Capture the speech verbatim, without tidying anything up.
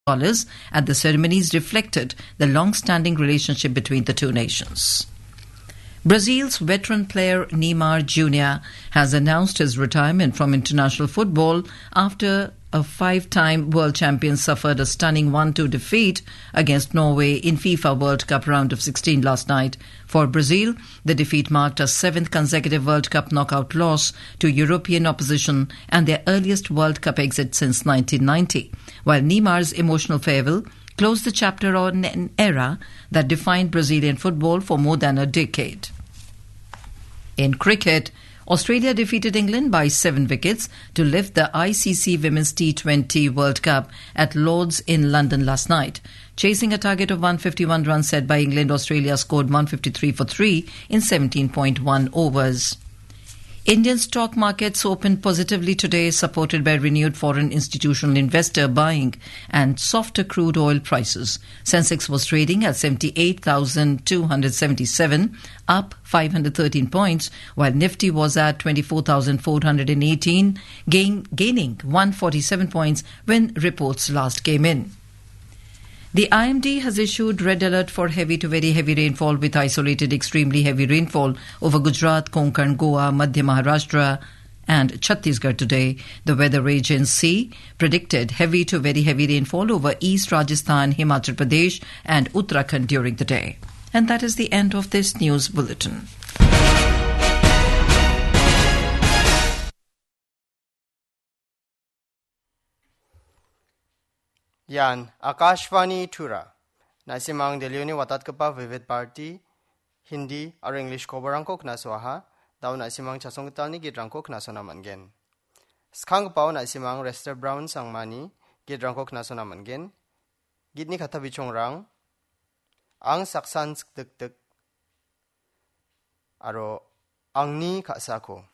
dollars at the ceremonies reflected the long-standing relationship between the two nations. Brazil's veteran player Neymar Junior has announced his retirement from international football after a five-time world champion suffered a stunning one two defeat against Norway in FIFA World Cup round of sixteen last night. For Brazil, the defeat marked a seventh consecutive World Cup knockout loss to European opposition and their earliest World Cup exit since nineteen ninety, while Neymar's emotional farewell closed the chapter on an era that defined Brazilian football for more than a decade. In cricket, Australia defeated England by seven wickets to lift the I C C Women's T twenty World Cup at Lord's in London last night. Chasing a target of one hundred fifty-one runs set by England, Australia scored one hundred fifty-three for three in seventeen point one overs. Indian stock markets opened positively today, supported by renewed foreign institutional investor buying and softer crude oil prices. Sensex was trading at seventy-eight thousand two hundred seventy-seven, up five hundred thirteen points, while Nifty was at twenty-four thousand four hundred eighteen, gain, gaining one hundred forty-seven points when reports last came in. The I M D has issued red alert for heavy to very heavy rainfall with isolated extremely heavy rainfall over Gujarat, Konkan, Goa, Madhya Maharashtra and Chhattisgarh today. The weather agency predicted heavy to very heavy rainfall over East Rajasthan, Himachal Pradesh and Uttarakhand during the day. And that is the end of this news bulletin. Yan Akashvani Tura Nasimang Delioni Watatkapa Vivid Party Hindi or English Kobarangkok Naswaha Daw Nasimang Chasongtani Gidrangkok Nasonamangen Skang Pao Nasimang Rester Brown Sangmani Gidrangkok Nasonamangen Gidni Katabichong Rang Ang Saksan Tuk Tuk Aro Angni Kasako